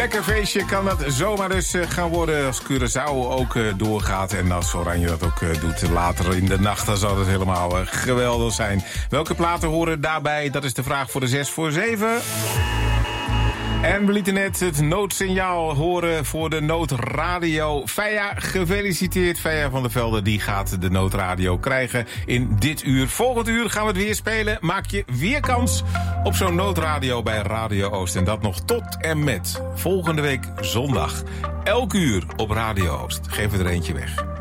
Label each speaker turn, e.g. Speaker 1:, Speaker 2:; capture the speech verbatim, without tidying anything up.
Speaker 1: lekker feestje kan dat zomaar dus uh, gaan worden als Curaçao ook uh, doorgaat. En als Oranje dat ook uh, doet later in de nacht, dan zal het helemaal uh, geweldig zijn. Welke platen horen daarbij? Dat is de vraag voor de zes voor zeven. En we lieten net het noodsignaal horen voor de noodradio. Feia, gefeliciteerd. Feia van der Velde, die gaat de noodradio krijgen in dit uur. Volgend uur gaan we het weer spelen. Maak je weer kans op zo'n noodradio bij Radio Oost. En dat nog tot en met volgende week zondag. Elk uur op Radio Oost. Geef er eentje weg.